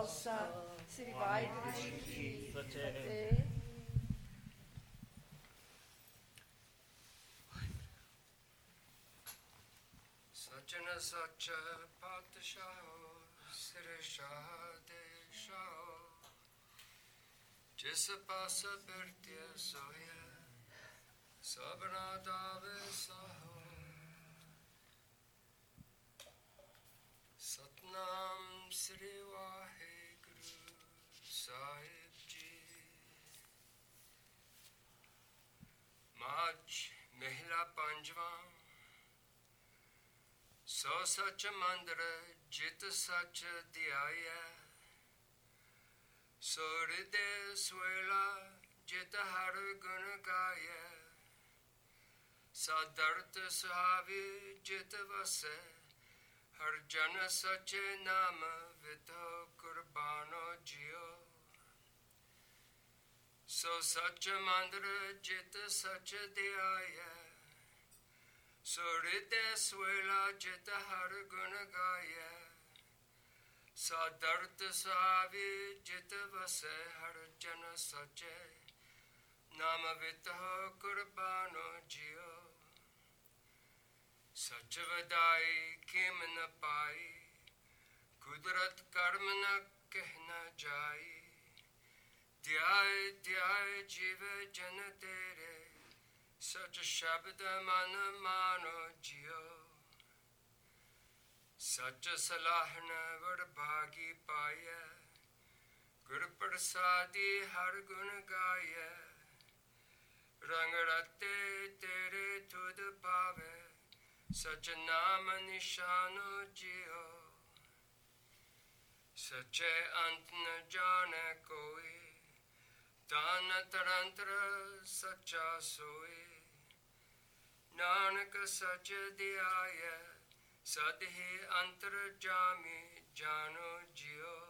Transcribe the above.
ਖਾਲਸਾ ਸ੍ਰੀ ਵਾਹਿਗੁਰੂ ਜੀ ਕੀ ਫਤਿਹ। ਫਤਿਹ। ਸਚਨ ਸੱਚ ਪਾਤਸ਼ਾਹ ਸਿਰ ਸ਼ਾਹ ਦੇ ਸ਼ਾਹ, ਜਿਸ ਪਾਸ ਬਿਰਤਿ ਸੋਇਆ ਸਭਨਾ ਦਾ ਵਿਸਾਹੋ। ਸਤਨਾਮ ਸ੍ਰੀ ਵਾਹਿਗੁਰੂ ਸਾਹਿਬ ਜੀ। ਮਾਝ ਮਹਿਲਾ ਪੰਜਵਾਂ। ਸੋ ਸਚ ਮੰਦਰ ਜਿਤ ਸਚ ਧਿਆਇਆ, ਸੋ ਹਿਰਦੇ ਸੋਇਲਾ ਜਿਤ ਹਰ ਗੁਣ ਗਾਇਆ। ਸਾਦਰਤ ਸੁਹਾਵੀ ਜਿਤ ਵਸੈ, ਹਰ ਜਨ ਸਚੇ ਨਾਮ ਵਿਦੋ ਕੁਰਬਾਨੋ ਜਿਉ। ਸੋ ਸਚ ਮੰਦਰ ਜਿਤ ਸਚ ਧਿਆਇਆ, ਸੋ ਹਿਰਦੇ ਸੋਇਲਾ ਜਿਤ ਹਰ ਗੁਣ ਗਾਇਆ। ਸਾਦਰਤ ਸੁਹਾਵੀ ਜਿਤ ਵਸੈ, ਹਰ ਜਨ ਸਚੇ ਨਾਮ ਵਿਦੋ ਕੁਰਬਾਨੋ ਜਿਉ। ਸਚ ਵਦਾਈ ਕਿਮ ਨ ਪਾਈ, ਕੁਦਰਤ ਕਰਮ ਨ ਕਹਿ ਨ ਜਾਈ। ਧਿਆਏ ਧਿਆਏ ਜੀਵੇ ਜਨ ਤੇਰੇ, ਸਚ ਸ਼ਬਦ ਮਨ ਮਾਨੋ ਜਿਉ। ਸਚ ਸਲਾਹਨ ਵਡਭਾਗੀ ਪਾਈਐ, ਗੁਰ ਪ੍ਰਸਾਦੀ ਹਰ ਗੁਣ ਗਾਈਐ। ਰੰਗ ਰਤੇ ਤੇਰੇ ਤੁਧ ਪਾਵੇ, ਸਚ ਨਾਮ ਨਿਸ਼ਾਨੋ ਜਿਉ। ਸਚੇ ਅੰਤ ਨ ਜਾਣੈ ਕੋਈ, ਤਨ ਤਰੰਤਰ ਸੱਚਾ ਸੋਈ। ਨਾਨਕ ਸਚ ਧਿਆਇਐ, ਸਦ ਹੀ ਅੰਤਰ ਜਾਮੀ ਜਾਨੋ ਜਿਉ।